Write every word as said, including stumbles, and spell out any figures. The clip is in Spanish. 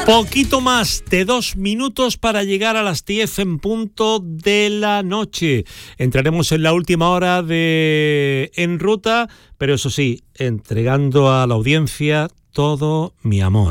Poquito más de dos minutos para llegar a las diez en punto de la noche. Entraremos en la última hora de En Ruta, pero eso sí, entregando a la audiencia todo mi amor.